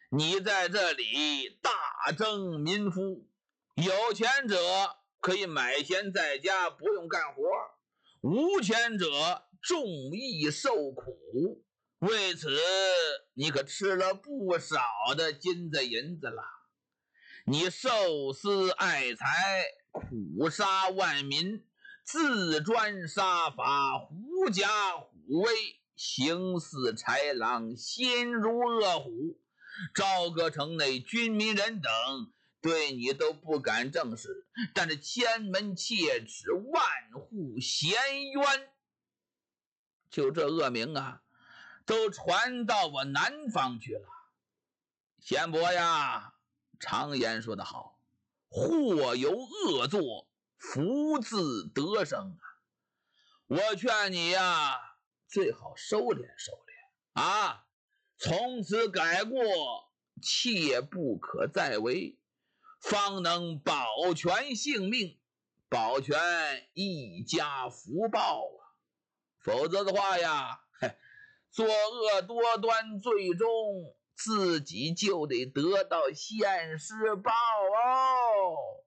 你在这里大征民夫，有钱者可以买闲在家，不用干活；无钱者重义受苦。为此，你可吃了不少的金子银子了。你受私爱财，苦杀万民，自专杀伐，狐假虎威，行似豺狼，心如恶虎。朝歌城内军民人等对你都不敢正视，但是千门切齿，万户咸冤。就这恶名啊，都传到我南方去了。贤伯呀，常言说得好，祸由恶作，福自得生啊。我劝你呀，最好收敛收敛啊，从此改过，切不可再为，方能保全性命，保全一家福报啊。否则的话呀，作恶多端，最终自己就得得到现世报哦。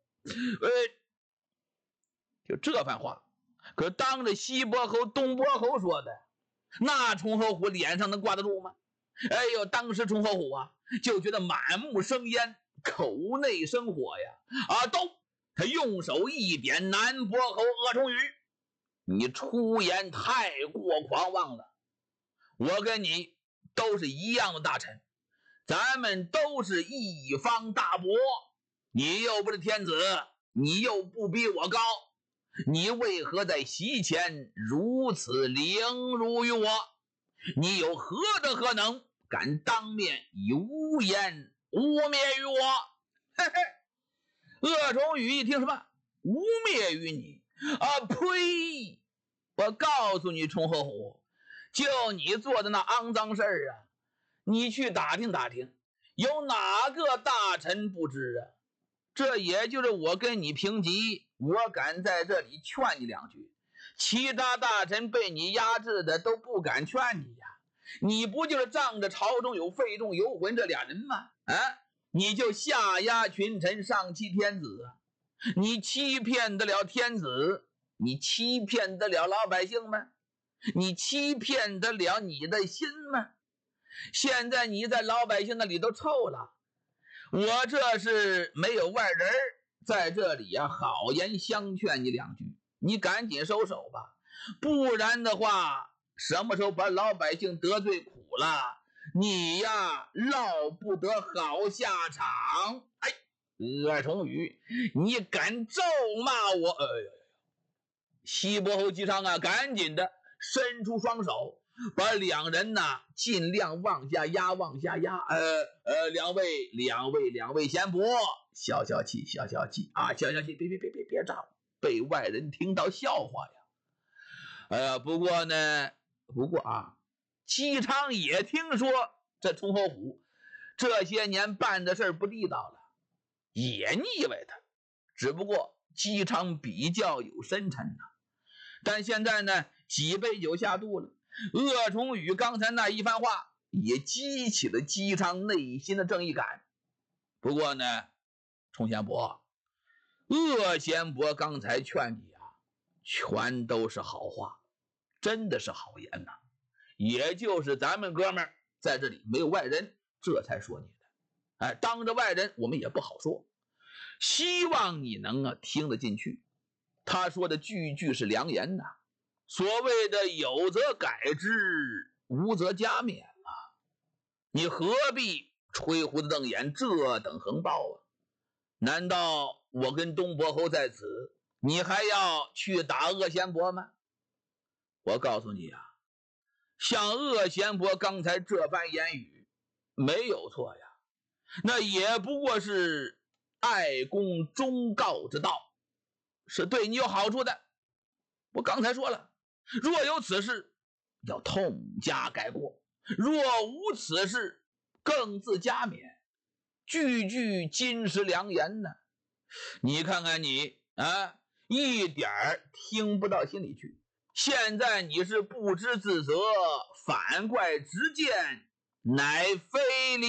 就这番话可当着西伯侯、东伯侯说的，那崇侯虎脸上能挂得住吗？哎呦，当时崇侯虎啊就觉得满目生烟，口内生火呀！他用手一点南伯侯鄂崇宇，你出言太过狂妄了。我跟你都是一样的大臣，咱们都是一方大伯，你又不是天子，你又不比我高，你为何在席前如此凌辱于我？你有何德何能，敢当面以污言污蔑于我？嘿嘿，鄂崇宇一听什么污蔑于你啊？呸！我告诉你，崇侯虎，就你做的那肮脏事儿啊，你去打听打听，有哪个大臣不知啊？这也就是我跟你平级，我敢在这里劝你两句，其他大臣被你压制的都不敢劝你呀。你不就是仗着朝中有费仲、游魂这俩人吗？你就下压群臣，上欺天子啊！你欺骗得了天子，你欺骗得了老百姓吗？你欺骗得了你的心吗？现在你在老百姓那里都臭了，我这是没有外人在这里呀，好言相劝你两句，你赶紧收手吧，不然的话，什么时候把老百姓得罪苦了，你呀落不得好下场。鄂崇宇，你敢咒骂我？西伯侯姬昌啊，赶紧的伸出双手，把两人呐尽量往下压，往下压。两位贤伯，消消气啊，消消气，别炸，被外人听到笑话呀。不过啊，姬昌也听说这崇侯虎这些年办的事不地道了，也腻歪他。只不过姬昌比较有深沉呐。但现在呢，几杯酒下肚了，鄂崇宇刚才那一番话也激起了姬昌内心的正义感。不过呢，崇贤伯，鄂贤伯刚才劝你啊，全都是好话，真的是好言呐。也就是咱们哥们儿在这里没有外人，这才说你的。当着外人我们也不好说，希望你能听得进去。他说的句句是良言呐，所谓的有则改之，无则加勉啊！你何必吹胡子瞪眼，这等横暴啊？难道我跟东伯侯在此，你还要去打鄂贤伯吗？我告诉你啊，像鄂贤伯刚才这番言语没有错呀，那也不过是爱公忠告之道，是对你有好处的。我刚才说了，若有此事，要痛加改过；若无此事，更自加勉。句句金石良言呢。你看看你啊，一点儿听不到心里去。现在你是不知自责，反怪直谏，乃非礼。